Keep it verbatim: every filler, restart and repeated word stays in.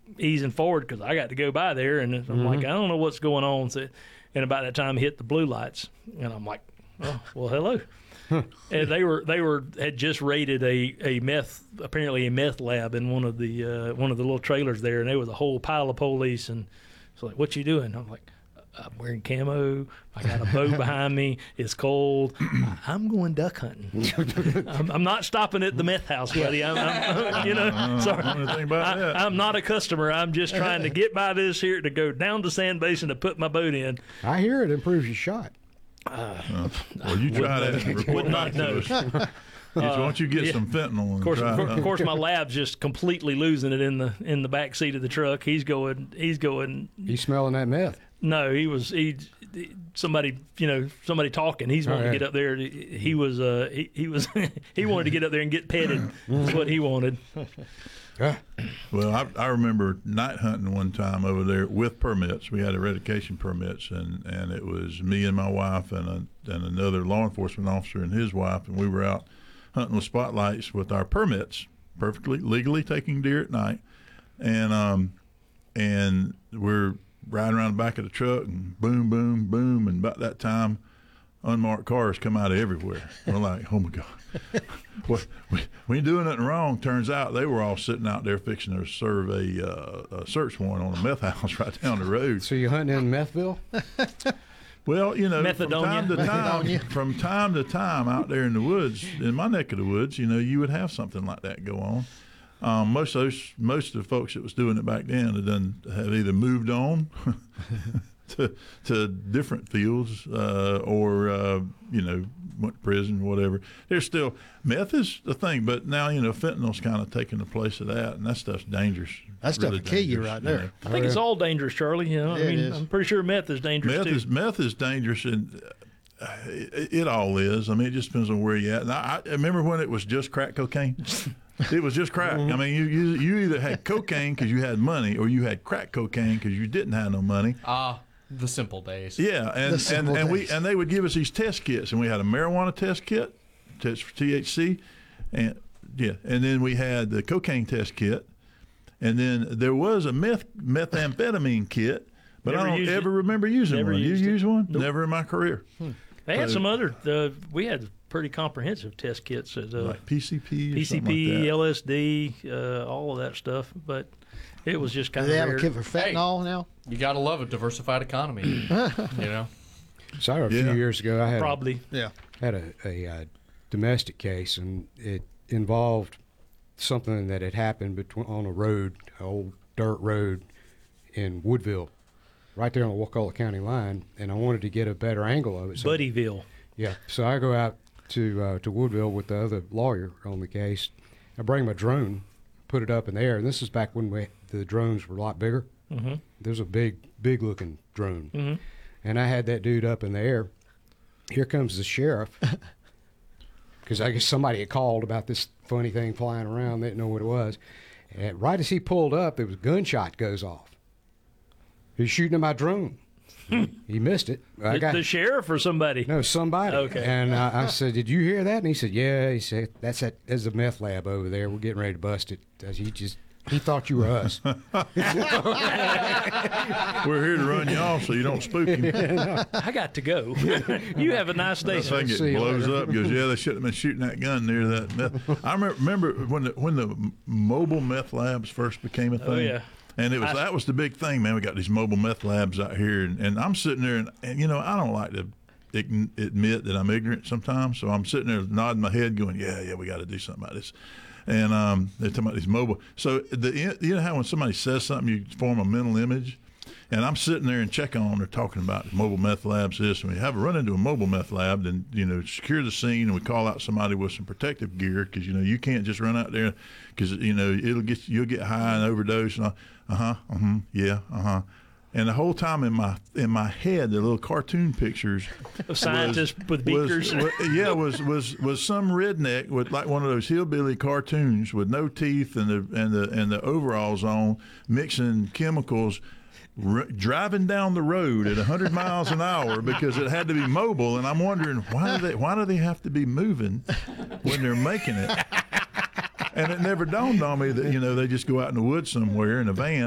easing forward because I got to go by there, and I'm mm-hmm. like, I don't know what's going on. So, and about that time, hit the blue lights, and I'm like, oh, well, hello. And they were they were had just raided a, a meth apparently a meth lab in one of the uh, one of the little trailers there, and there was a whole pile of police. And it's like, what you doing? I'm like, I'm wearing camo. I got a bow behind me. It's cold. I'm going duck hunting. I'm, I'm not stopping at the meth house, buddy. I'm, I'm you know, sorry. I, I'm not a customer. I'm just trying to get by this here to go down to Sand Basin to put my boat in. I hear it improves your shot. Uh, uh, well, you try that and report would not know. Uh, Why don't you get yeah. some fentanyl? And of course, try of, of course, my lab's just completely losing it in the in the back seat of the truck. He's going. He's going. He's smelling that meth. No, he was. He somebody. You know, somebody talking. He's wanting oh, yeah. to get up there. He was. Uh, he, he was. He wanted to get up there and get petted. That's what he wanted. Well, I, I remember night hunting one time over there with permits. We had eradication permits, and, and it was me and my wife and a, and another law enforcement officer and his wife, and we were out hunting with spotlights with our permits, perfectly legally taking deer at night, and um and we're riding around the back of the truck, and boom, boom, boom, and about that time, unmarked cars come out of everywhere. We're like, oh my God. Well, we, we ain't doing nothing wrong. Turns out they were all sitting out there fixing to serve a, uh, a search warrant on a meth house right down the road. So you hunting in Methville? Well, you know, Methadonia. from time to time, from time to time out there in the woods, in my neck of the woods, you know, you would have something like that go on. Um, most of those, most of the folks that was doing it back then had done have either moved on to to different fields uh, or uh, you know, went to prison or whatever. There's still meth is the thing, but now you know fentanyl's kind of taking the place of that, and that stuff's dangerous. That stuff really will kill you right there. You know. I think it's all dangerous, Charlie. You know, Yeah, I mean, it is. I'm pretty sure meth is dangerous Meth too. is meth is dangerous, and uh, it, it all is. I mean, it just depends on where you're at. And I, I remember when it was just crack cocaine. It was just crack. I mean, you you, you either had cocaine because you had money, or you had crack cocaine because you didn't have no money. Ah, uh, the simple days. Yeah, and and, simple and we days. and they would give us these test kits, and we had a marijuana test kit, test for T H C, and yeah, and then we had the cocaine test kit, and then there was a meth methamphetamine kit, but Never I don't used ever it. remember using Never one. used you it. use one? Nope. Never in my career. Hmm. They had So- some other. Uh, we had pretty comprehensive test kits at uh, Like P C P, or P C something P, like that. L S D, uh, all of that stuff. But it was just Do kind they of have a rare. kit for fentanyl now? You gotta love a diversified economy. You know. So a few Yeah. years ago, I had Probably. Yeah. had a, a, uh domestic case, and it involved something that had happened between on a road, an old dirt road in Woodville, right there on the Wakulla County line, and I wanted to get a better angle of it. So, Buddyville. yeah, so I go out to uh, to Woodville with the other lawyer on the case. I bring my drone, put it up in the air, and this is back when we, the drones were a lot bigger. Mm-hmm. There's a big, big-looking drone. Mm-hmm. And I had that dude up in the air. Here comes the sheriff, because I guess somebody had called about this funny thing flying around. They didn't know what it was. And right as he pulled up, there was a gunshot goes off. He's shooting at my drone. He missed it. I The, got the sheriff or somebody? no somebody. Okay. And uh, I said, "Did you hear that?" And he said, "Yeah." He said, "That's that. There's a meth lab over there. We're getting ready to bust it." Uh, He just he thought you were us. We're here to run you off so you don't spook him. I got to go. You have a nice day, I sir. think it See you blows later. up. Goes, yeah, they shouldn't have been shooting that gun near that meth. I remember, remember when the when the mobile meth labs first became a thing. Oh, yeah. And it was I- that was the big thing, man. We got these mobile meth labs out here, and, and I'm sitting there, and, and you know, I don't like to ign- admit that I'm ignorant sometimes. So I'm sitting there nodding my head, going, "Yeah, yeah, we got to do something about this." And um, they're talking about these mobile. So the you know how when somebody says something, you form a mental image. And I'm sitting there and checking on them. They're talking about mobile meth labs, this, and we have a run into a mobile meth lab, then, you know, secure the scene, and we call out somebody with some protective gear, because, you know, you can't just run out there, because, you know, it'll get, you'll get high and overdose, and uh-huh, uh-huh, yeah, uh-huh. And the whole time in my in my head, the little cartoon pictures Of scientists with beakers. Was, was, yeah, was was was some redneck with like one of those hillbilly cartoons with no teeth and the and the and the overalls on, mixing chemicals, r- driving down the road at one hundred miles an hour because it had to be mobile. And I'm wondering why do they why do they have to be moving when they're making it? And it never dawned on me that, you know, they just go out in the woods somewhere in a van